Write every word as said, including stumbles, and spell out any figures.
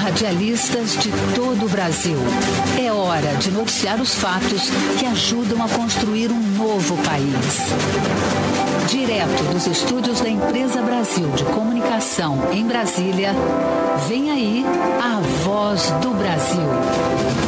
radialistas de todo o Brasil. É hora de noticiar os fatos que ajudam a construir um novo país. Direto dos estúdios da Empresa Brasil de Comunicação em Brasília, vem aí a Voz do Brasil.